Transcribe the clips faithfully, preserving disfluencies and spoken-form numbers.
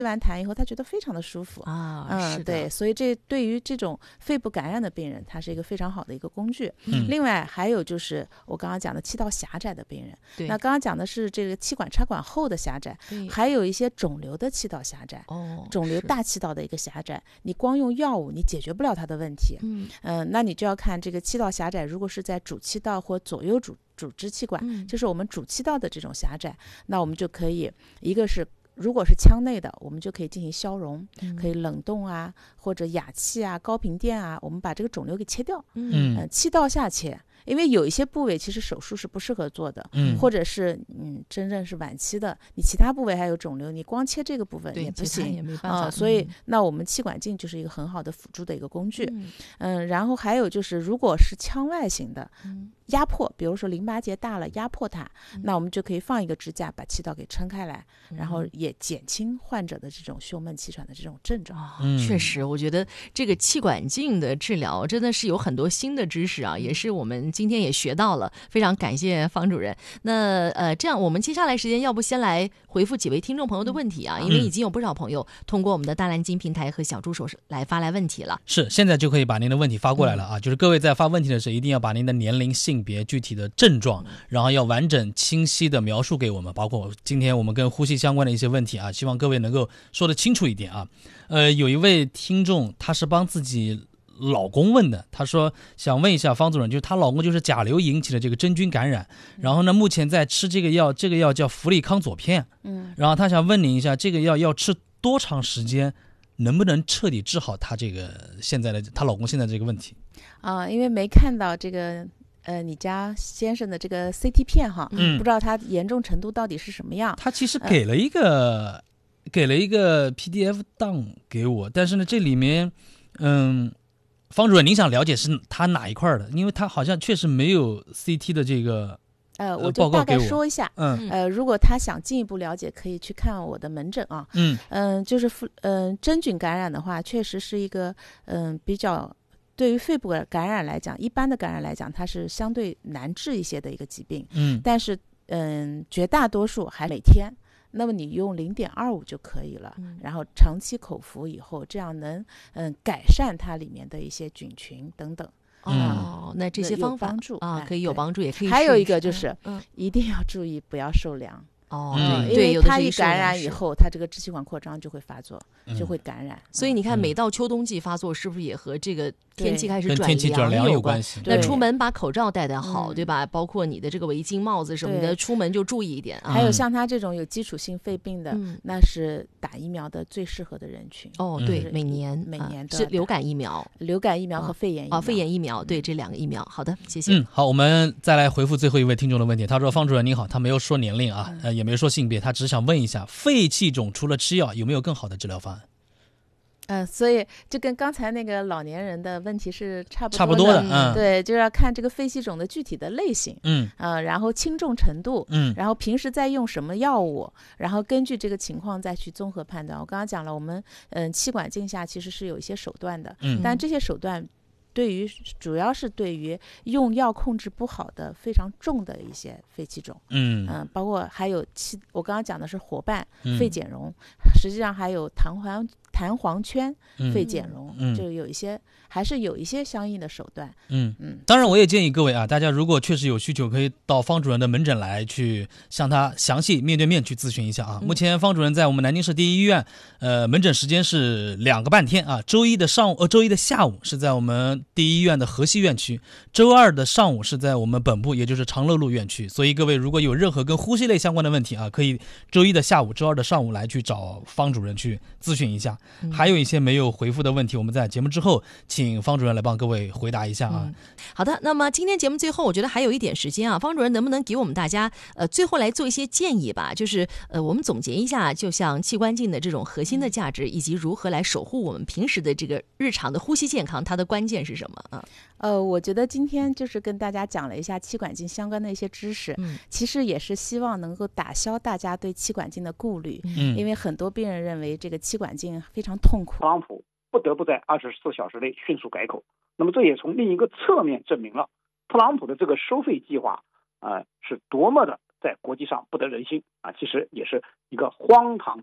完痰以后他觉得非常的舒服啊， 嗯， 是的， 对，所以这对于这种肺部感染的病人，它是一个非常好的一个工具。 嗯， 另外还有就是我刚刚讲的气道狭窄的病人， 对， 那刚刚讲的是这个气管插管后的狭窄，还有一些肿瘤的气道狭窄， 哦， 肿瘤大气道的一个狭窄，你光用药物你解决不了它的问题。 嗯， 呃、那你就要看这个气道狭窄，如果是在主气道或左右主主支气管， 嗯， 就是我们主气道的这种狭窄，那我们就可以一个是。如果是腔内的，我们就可以进行消融， 嗯、 可以冷冻啊，或者氩气啊、高频电啊，我们把这个肿瘤给切掉。 嗯， 呃、气道下切，因为有一些部位其实手术是不适合做的， 嗯， 或者是嗯真正是晚期的，你其他部位还有肿瘤，你光切这个部分也不行， 也没办法、 呃。所以、嗯、那我们气管镜就是一个很好的辅助的一个工具。嗯，呃、然后还有就是，如果是腔外型的。嗯，压迫，比如说淋巴结大了压迫它、嗯、那我们就可以放一个支架把气道给撑开来、嗯、然后也减轻患者的这种胸闷气喘的这种症状、 哦嗯、确实我觉得这个气管镜的治疗真的是有很多新的知识啊，也是我们今天也学到了，非常感谢方主任。那呃，这样我们接下来时间要不先来回复几位听众朋友的问题啊、嗯、因为已经有不少朋友通过我们的大蓝鲸平台和小助手来发来问题了。 是，现在就可以把您的问题发过来了啊、嗯、就是各位在发问题的时候一定要把您的年龄性别具体的症状，然后要完整清晰的描述给我们，包括今天我们跟呼吸相关的一些问题啊，希望各位能够说得清楚一点啊。呃，有一位听众他是帮自己老公问的，他说想问一下方主任，就是她老公就是甲流引起的这个真菌感染，然后呢目前在吃这个药，这个药叫氟利康佐片，嗯，然后他想问您一下，这个药要吃多长时间，能不能彻底治好他这个现在的她老公现在这个问题啊？因为没看到这个呃，你家先生的这个 C T 片哈，嗯，不知道他严重程度到底是什么样。 他其实给了一个、呃、给了一个 P D F 档给我，但是呢，这里面，嗯，方主任，您想了解是他哪一块的？因为他好像确实没有 C T 的这个。 呃，我就大概说一下，嗯，呃，如果他想进一步了解，可以去看我的门诊啊，嗯，嗯、呃，就是嗯、呃，真菌感染的话，确实是一个嗯、呃、比较。对于肺部感染来讲，一般的感染来讲，它是相对难治一些的一个疾病。嗯，但是嗯，绝大多数还每天，那么你用零点二五就可以了。嗯，然后长期口服以后，这样能嗯改善它里面的一些菌群等等。 哦，那这些方法帮助啊，可以有帮助，也可以。 还有一个就是，嗯，一定要注意不要受凉。 哦， 嗯、 对， 因为它一感染以后，它这个支气管扩张就会发作，嗯、就会感染。 所以你看，每到秋冬季发作，是不是也和这个天气开始转凉有关系？ 那出门把口罩戴戴好，对吧？包括你的这个围巾、帽子什么的，出门就注意一点啊。 还有像他这种有基础性肺病的，嗯、那是打疫苗的最适合的人群。 哦，对，每年每年是流感疫苗、 流感疫苗和肺炎疫苗。 啊，肺炎疫苗，对，这两个疫苗。好的，谢谢。 嗯，好，我们再来回复最后一位听众的问题。他说：“方主任您好，他没有说年龄啊，呃，也没有说性别，他只想问一下，肺气肿除了吃药，有没有更好的治疗方案？” 嗯，所以就跟刚才那个老年人的问题是差不多的， 差不多的，嗯， 对，就要看这个肺气肿的具体的类型，嗯，呃，然后轻重程度，嗯，然后平时在用什么药物，然后根据这个情况再去综合判断。我刚刚讲了，我们嗯、呃、气管镜下其实是有一些手段的，嗯，但这些手段对于主要是对于用药控制不好的非常重的一些肺气肿，嗯嗯、呃，包括还有气，我刚刚讲的是伙伴肺减容，嗯、实际上还有弹簧弹簧圈肺减容，嗯，就有一些还是有一些相应的手段， 嗯嗯。当然，我也建议各位啊，大家如果确实有需求，可以到方主任的门诊来去向他详细面对面去咨询一下啊。嗯、目前方主任在我们南京市第一医院，呃，门诊时间是两个半天啊，周一的上午，呃，周一的下午是在我们第一医院的河西院区，周二的上午是在我们本部，也就是长乐路院区。所以各位如果有任何跟呼吸类相关的问题啊，可以周一的下午、周二的上午来去找方主任去咨询一下。嗯、还有一些没有回复的问题，我们在节目之后请方主任来帮各位回答一下啊。 嗯、好的，那么今天节目最后，我觉得还有一点时间啊，方主任能不能给我们大家呃最后来做一些建议吧？就是呃我们总结一下，就像气管镜的这种核心的价值，以及如何来守护我们平时的这个日常的呼吸健康，它的关键是什么啊？ 呃，我觉得今天就是跟大家讲了一下气管镜相关的一些知识，嗯，其实也是希望能够打消大家对气管镜的顾虑，嗯，因为很多病人认为这个气管镜非常痛苦， 特朗普不得不在二十四小时内迅速改口。那么这也从另一个侧面证明了特朗普的这个收费计划，呃，是多么的在国际上不得人心啊！其实也是一个荒唐之举。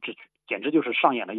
简直就是上演了